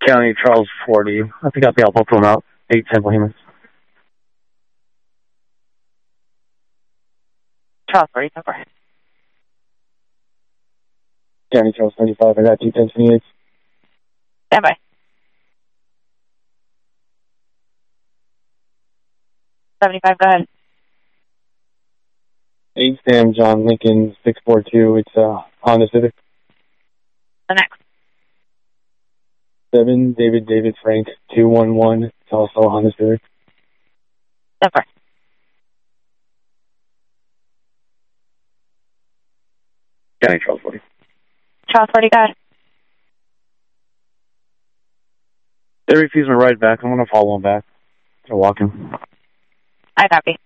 County Charles 40. I think I'll be able to pull them out. 810 Bohemians. Charles 40, over. County Charles 35. I got 210 Stand by. 75, go ahead. 8 Sam John Lincoln 642. It's Honda Civic. The next. 7 David Frank 211. It's also a Honda Civic. Over. County Charles 40. Charles 40, go ahead. They refused my ride back. I'm going to follow them back. They're walking. I copy.